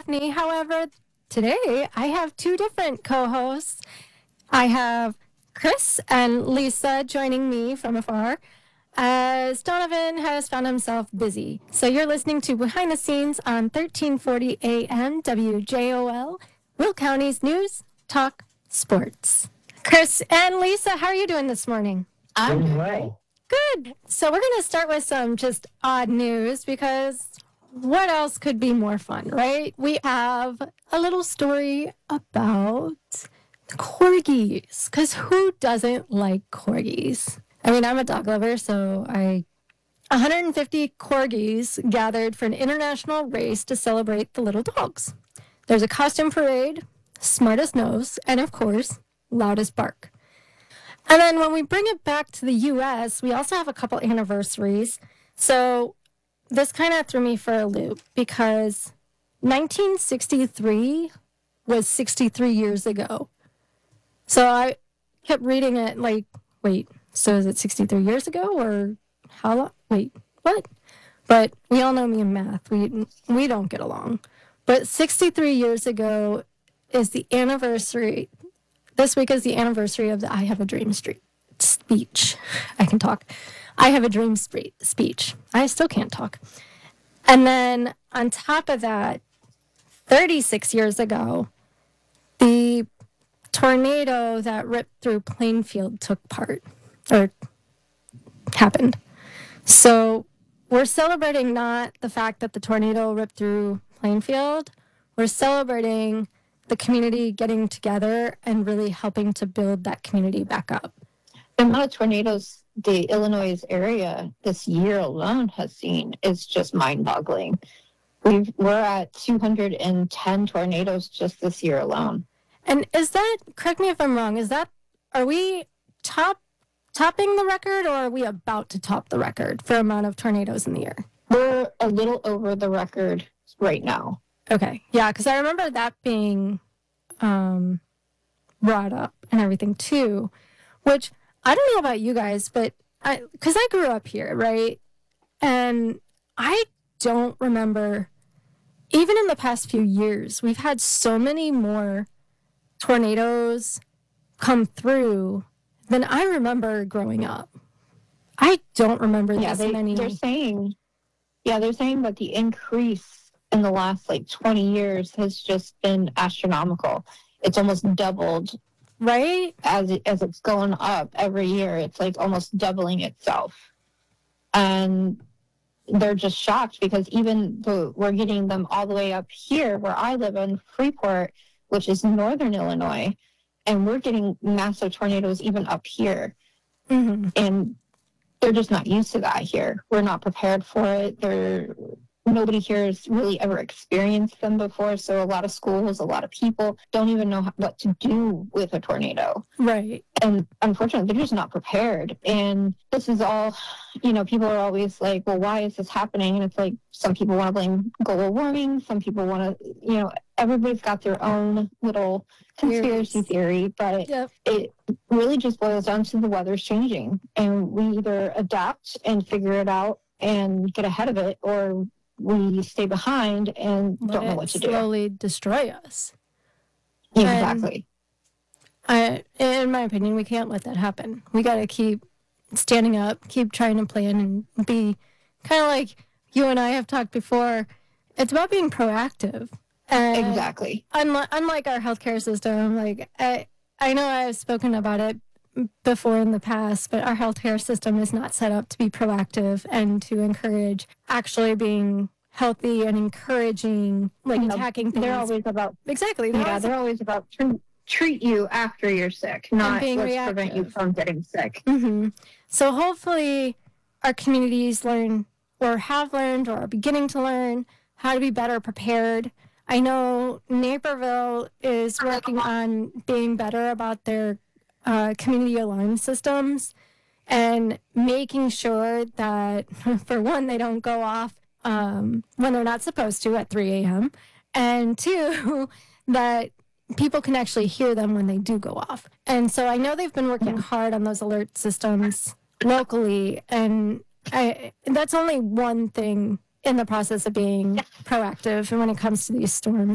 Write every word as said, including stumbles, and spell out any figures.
Daphne. However, today I have two different co-hosts. I have Chris and Lisa joining me from afar, as Donovan has found himself busy. So you're listening to Behind the Scenes on thirteen forty A M W J O L, Will County's News, Talk, Sports. Chris and Lisa, how are you doing this morning? I'm doing well. Good. So we're going to start with some just odd news because what else could be more fun, right? We have a little story about corgis, because who doesn't like corgis? I mean, I'm a dog lover, so I... one hundred fifty corgis gathered for an international race to celebrate the little dogs. There's a costume parade, smartest nose, and of course, loudest bark. And then when we bring it back to the U S, we also have a couple anniversaries. So this kind of threw me for a loop because nineteen sixty-three was sixty-three years ago. So I kept reading it like, wait, so is it sixty-three years ago or how long? Wait, what? But we all know me in math. We we don't get along. But sixty-three years ago is the anniversary. This week is the anniversary of the I Have a Dream Street speech. I can talk. I Have a Dream spe- speech. I still can't talk. And then on top of that, thirty-six years ago, the tornado that ripped through Plainfield took part, or happened. So we're celebrating not the fact that the tornado ripped through Plainfield. We're celebrating the community getting together and really helping to build that community back up. The amount of tornadoes the Illinois area this year alone has seen is just mind-boggling. We've, we're at two hundred ten tornadoes just this year alone. And is that, correct me if I'm wrong, is that, are we top topping the record or are we about to top the record for amount of tornadoes in the year? We're a little over the record right now. Okay. Yeah, because I remember that being um, brought up and everything too, which I don't know about you guys, but I, because I grew up here, right? And I don't remember, even in the past few years, we've had so many more tornadoes come through than I remember growing up. I don't remember yeah, this they, many. They're saying, yeah, they're saying that the increase in the last like twenty years has just been astronomical. It's almost doubled, right? As it, as it's going up every year, it's like almost doubling itself. And they're just shocked because even though we're getting them all the way up here where I live in Freeport, which is northern Illinois, and we're getting massive tornadoes even up here. Mm-hmm. And they're just not used to that here. We're not prepared for it. They're Nobody here has really ever experienced them before, so a lot of schools, a lot of people don't even know what to do with a tornado. Right. And unfortunately, they're just not prepared. And this is all, you know, people are always like, well, why is this happening? And it's like, some people want to blame global warming. Some people want to, you know, everybody's got their own little conspiracy theory, but yep. It really just boils down to the weather's changing. And we either adapt and figure it out and get ahead of it, or we stay behind and Let don't know what to do. Slowly destroy us. Yeah, exactly. I, in my opinion, we can't let that happen. We got to keep standing up, keep trying to plan, and be kind of like you and I have talked before. It's about being proactive. And exactly. Unlike, unlike our healthcare system, like I, I know I've spoken about it before in the past, but our healthcare system is not set up to be proactive and to encourage actually being healthy and encouraging, like you know, attacking things. They're always about exactly. They're yeah, always, they're always about to treat you after you're sick, not being let's reactive. prevent you from getting sick. Mm-hmm. So hopefully, our communities learn, or have learned, or are beginning to learn how to be better prepared. I know Naperville is working on being better about their Uh, community alarm systems and making sure that, for one, they don't go off um, when they're not supposed to at three a.m. And two, that people can actually hear them when they do go off. And so I know they've been working hard on those alert systems locally, and I, that's only one thing in the process of being proactive when it comes to these storms.